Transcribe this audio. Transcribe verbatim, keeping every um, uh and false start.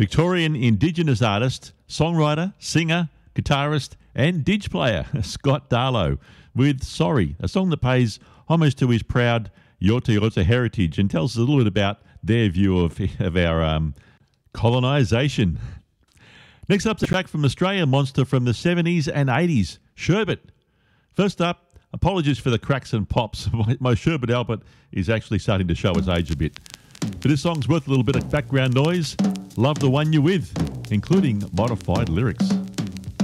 Victorian Indigenous artist, songwriter, singer, guitarist and dig player, Scott Darlow, with Sorry, a song that pays homage to his proud Yorta Yorta heritage and tells us a little bit about their view of, of our um, colonisation. Next up's a track from Australian monster from the seventies and eighties, Sherbet. First up, apologies for the cracks and pops. My, my Sherbet Albert is actually starting to show its age a bit. But this song's worth a little bit of background noise. Love the one you're with, including modified lyrics.